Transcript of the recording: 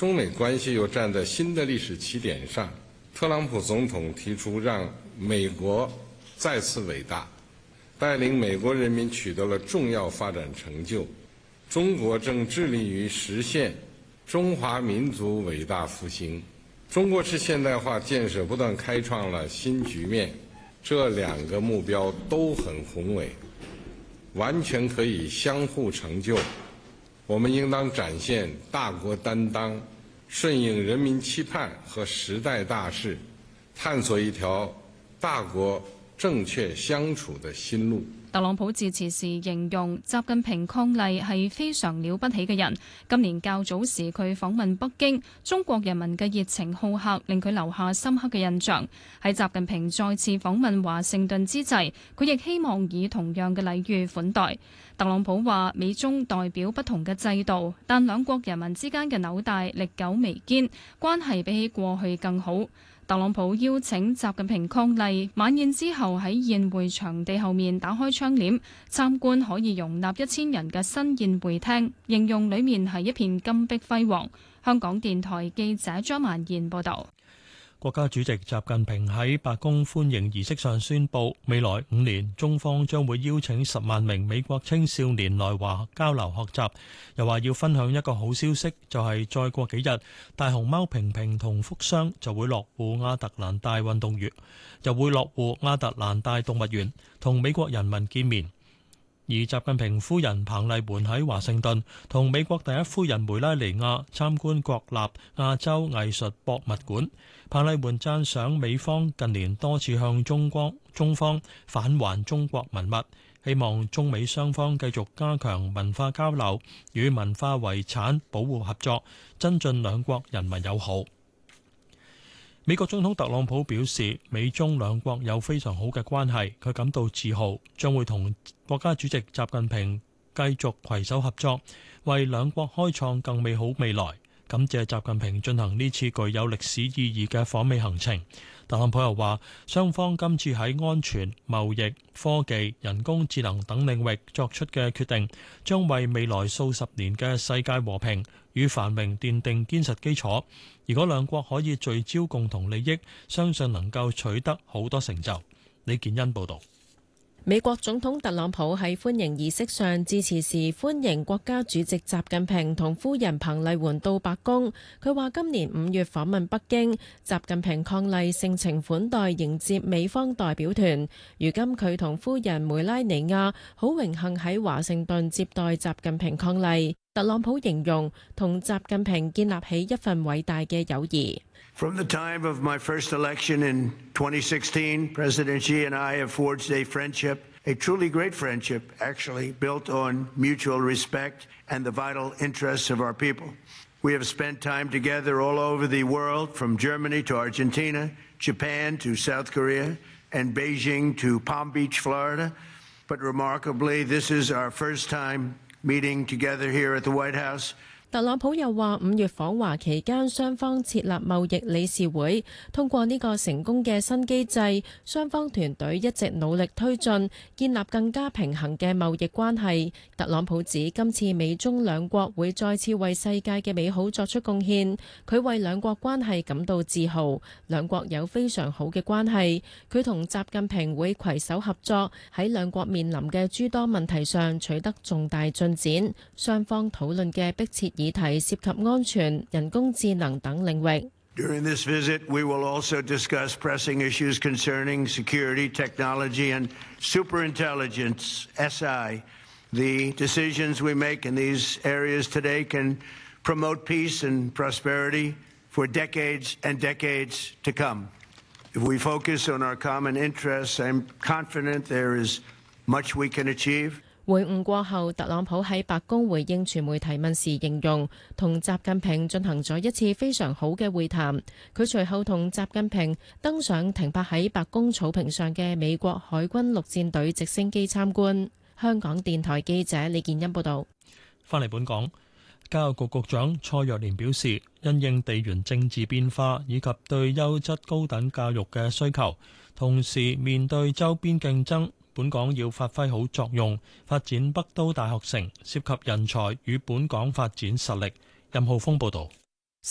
中美關係又站在新的歷史起點上。特朗普總統提出讓美國再次偉大，帶領美國人民取得了重要發展成就。中國正致力於實現中華民族偉大復興。中國式現代化建設不斷開創了新局面，這兩個目標都很宏偉，完全可以相互成就。我們應當展現大國擔當，順應人民期盼和時代大勢，探索一條大國正確相處的新路。 特朗普致辭時形容習近平伉儷係非常了不起嘅人。今年較早時佢訪問北京，中國人民嘅熱情好客令佢留下深刻嘅印象。喺習近平再次訪問華盛頓之際，佢亦希望以同樣嘅禮遇款待。特朗普話：美中代表不同嘅制度，但兩國人民之間嘅紐帶歷久彌堅，關係比起過去更好。特朗普邀請習近平伉儷，晚宴之後喺宴會場地後面打開窗簾，參觀可以容納1000人嘅新宴會廳，形容裡面係一片金碧輝煌。香港電台記者張曼燕報導。 國家主席習近平喺白宮歡迎儀式上宣布，未來5年中方將會邀請10萬名美國青少年來華交流學習，又話要分享一個好消息，就係再過幾日，大熊貓平平同福箱就會落戶亞特蘭大運動園，又會落戶亞特蘭大動物園，同美國人民見面。而習近平夫人彭麗媛喺華盛頓同美國第一夫人梅拉尼亞參觀國立亞洲藝術博物館。彭麗媛讚賞美方近年多次向中方返還中國文物，希望中美雙方繼續加強文化交流與文化遺產保護合作，增進兩國人民友好。美國總統特朗普表示，美中兩國有非常好嘅關係，佢感到自豪，將會同國家主席習近平繼續攜手合作，為兩國開創更美好未來。感謝習近平進行呢次具有歷史意義嘅訪美行程。特朗普又話，雙方今次喺安全、貿易、科技、人工智能等領域作出嘅決定，將為未來數十年嘅世界和平與繁榮奠定堅實基礎。如果兩國可以聚焦共同利益，相信能夠取得好多成就。李建恩報導。 美國總統特朗普喺歡迎儀式上致辭時，歡迎國家主席習近平同夫人彭麗媛到白宮。佢話今年5月訪問北京，習近平伉儷盛情款待迎接美方代表團。如今佢同夫人梅拉尼亞好榮幸喺華盛頓接待習近平伉儷。特朗普形容同習近平建立起一份偉大嘅友誼。 From the time of my first election in 2016, President Xi and I have forged a friendship, a truly great friendship, actually, built on mutual respect and the vital interests of our people. We have spent time together all over the world, from Germany to Argentina, Japan to South Korea, and Beijing to Palm Beach, Florida. But remarkably, this is our first time meeting together here at the White House. 特朗普又話5月訪華期間，雙方設立貿易理事會，通過呢個成功嘅新機制，雙方團隊一直努力推進，建立更加平衡嘅貿易關係。特朗普指今次美中兩國會再次為世界嘅美好作出貢獻，佢為兩國關係感到自豪，兩國有非常好嘅關係。佢同習近平會攜手合作，喺兩國面臨嘅諸多問題上取得重大進展。雙方討論嘅迫切議題涉及安全、人工智能等領域。 During this visit, we will also discuss pressing issues concerning security, technology, and superintelligence, SI. The decisions we make in these areas today can promote peace and prosperity for decades and decades to come. If we focus on our common interests, I'm confident there is much we can achieve. 會晤過後，特朗普喺白宮回應傳媒提問時形容，同習近平進行咗一次非常好嘅會談。佢隨後同習近平登上停泊喺白宮草坪上嘅美國海軍陸戰隊直升機參觀。香港電台記者李建欣報導。 返嚟本港，教育局局長蔡若蓮表示，因應地緣政治變化以及對優質高等教育嘅需求，同時面對周邊競爭，本港要發揮好作用，發展北都大學城，涉及人才與本港發展實力。任浩峰報導。